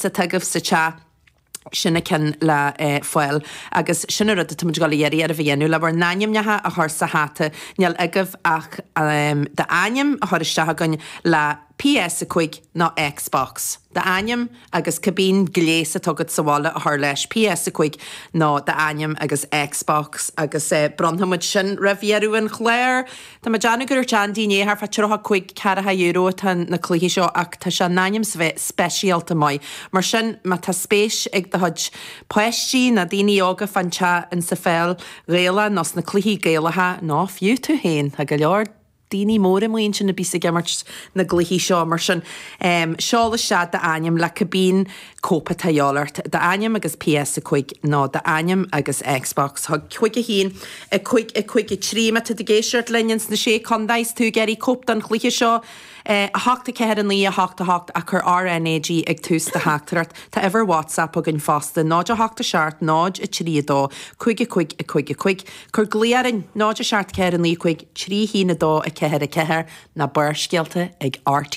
sa tagh sa cha sinna cin le foiil agus sinna rud tuid go dhéirí ar a bhíonú le bhar naimnethe a th sa háta neall agah ach de aim a thuiriste gan le PS a chuig ná Xbox. De aim agus cabbín gléasa tugad sa bhála a th leis PS a chuig ná de aim agus Xbox agus branthamid sin rahíarúin chléir. Tá ma deanna gur tean daoine ar fa tuirtha chuig €40 tan na cluiche seo ach tá se naim speisialta mai. Mar sin má tá spéis ag de thud poisttí na daoine óga fante in sa fel réala nás na cluichí géalathe ná fiú tú héin a go leor daoine mór amhaon sin na bísa gemart na gluichí seo mar sin seála se de aim le cabbín cópa taáart de aim agus PS a chuig ná de aim agus Xbox Tá chuig a hín i chuig i tríma de géisiart lennns na sé condáis tú geirí cóp an chluiche seo a háta ceir an lí a háta a chur RNAG ag tús de hátarart Tá ever WhatsApp a gin fásta náid a háta seart náid a tríadó chuig chur gléaran náid a seart ceir an lí chuig trí hína dó a ceir na burscealta ag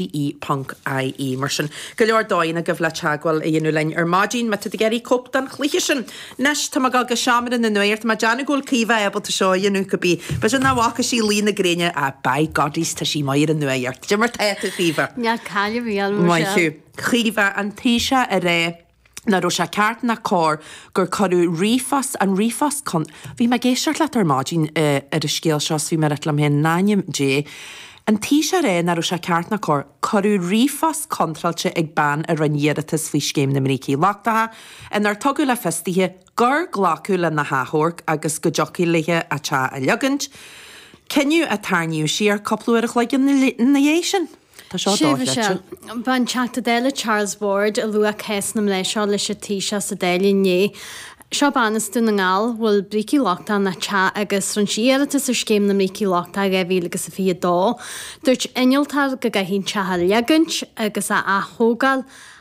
RTE.ie mar sin go leor dóin a go bhla teagháil a dhéanú lein ar mádín me tu geirí cóp an chluiche sin nes tá go seaamar in na nuirt má deanna ggóil cíomh ebalta seo dhéanú go bí be sin náhacha sí lína gréine a by godís tá sí maiir an nuirt Jimar éta chríomh. Ne caiile bhíal Maiú chríomh an tíise a ré na ro se ceart na cór gur choú rifas an rifas con bhí me géisiart le ar mádín ar a scéal seos bhí mar etlam hen naim dé. An tíise ré na ro se ceart na cór choú rifas contralte ag ban a raníaratas fao scéim na Mrící Lachtathe an ar tugu le festíthe gur ghlacu le na háthór agus go joci lethe a te a legant. Ceniu a tarniú siar coplúach le na dhé sin? Tá seo Sibh ban teachta déile Charles Ward a lua céasnam leis seo leis tíise sa déile né. Seo banasta na ngáil bhfuil Mrící Lachtathe na te agus ran siaratas ar scéim na Mrící Lachtathe a bhí agus a fi dó. Dúirt inoltar go hín tethe legant agus a thógáil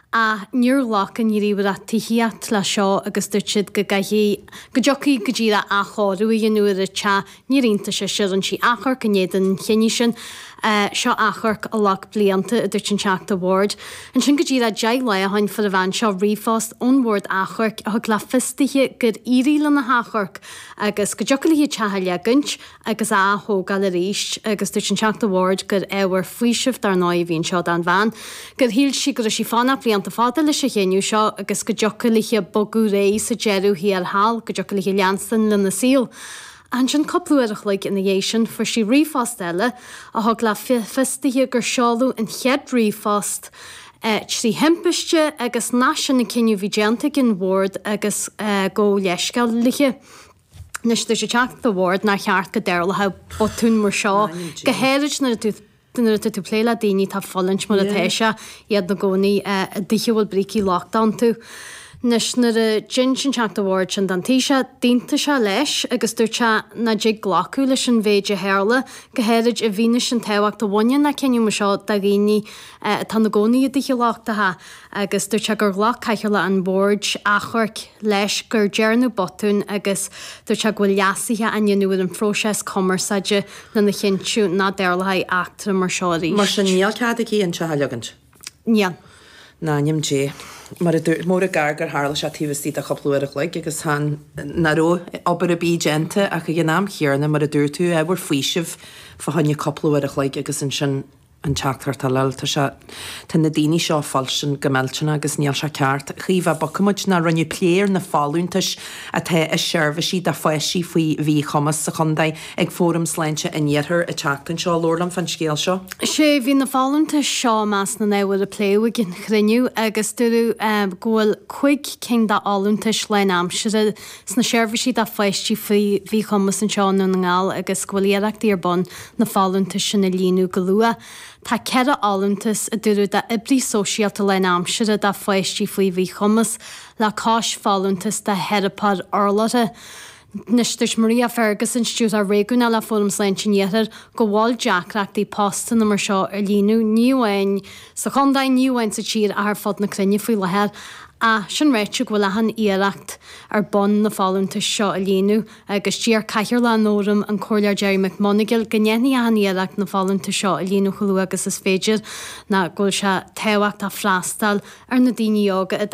a níor lachan í riomh a tíhiat le seo agus dúirt siad go jocaí go ddíra a choirú i nuair a te ní rionta sé sian sí achar go néad an chéine sin seo achar a lech blianta a dúirt an teachta Ward. An sin go ddíra deag le a hain for a bhain seo rifást ón Ward achar a thug le fistithe gur irí le na hachar agus go jocaí tethe legant agus a thógáil a ríist agus dúirt an teachta Ward gur éhar faoisih dar 9 bhíon seo an bhain. Gur híl si gur sí fanna blianta fáda lei sé chéniu seo agus go jocaliche bogú rééis sa jeú hí ar hall go jocaliche leanstan le na síl. An sin coplúach le in dhé sin for sí rifástelle a thug le fistithe gur seáú an chead rifást trí himpeiste agus náisian na cinniu vigéanta gin Ward agus go leiscail liche. Nis sé teach Ward na cheart go déirlathe botún mar seo go héirid na tú pléile daoine tá fallint mar a téise iad na gcónaí dtíhfuil Mrící Lachtathe tú. Nis na a gin sin teachta Ward sin dan tíise dínta se leis agus dúirte na dé glaú leis an bhéide héla go héirid a bhíine sin tehacht a bhaine na ceniu mar seo da réí tá na gcónaí a dtí Lachtathe agus dúirte gur ghlach caiile an Ward achart leis gur dearnú botún agus dúirte ghfuil leasathe a dhéanúir an próses commerceide na na chinú ná déirlathe achtra mar seoirí. Mar sin níl cead í an se legant. Níl. Náim dé. Mar mór a gargur hála se tíhtíí a choplúach le agus naró obair a bígénta a go gnáam chéarna mar a dúir tú bhar faoisih fa hanne coplúach le agus an sin an teachtar tal tá se tan na daoine seo falsin gomeltena agus níl se ceart. Chríomh bocmuid na rinne pléir na fáúntais a the is seirbhísí de foiisí faoi bhí chomas sa chundaid ag fórum sleinte inéthir a teachtain seo lólam fan scéal seo. sé hí na fáúnta seo más na éhfuil a pléú gin chriniu agus dúú ghfuil chuig cin de áúntais lein amsere sna seirbhísí de foiisí faoi bhí chomas an seán na ngáil agus ghfuilíachtaí ar bon na fáúnta sin na líú go lua. Tá cead álamtas a dúú de ibrí sosiálta lein amsere de foiisttí faoi bhí chumas le cáis fáúntas de herapad orlata. Nisteir Maria Ferguson stúd a réún a le fóm sleintnéar go bháil Jackreachtaí postan na mar seo ar líú níhain sa chundaid níhain sa tír a th fod na crinne faoi lehead a sin réite go bhfuil lehan iireacht ar bon na fáúnta seo a líú agus tíar caiir le nóram an choirlear Jerry McMonagall gnéanaí a iireacht na fáúnta seo a líú choú agus is féidir na ghfuil se tehacht a freastal ar na daoine óga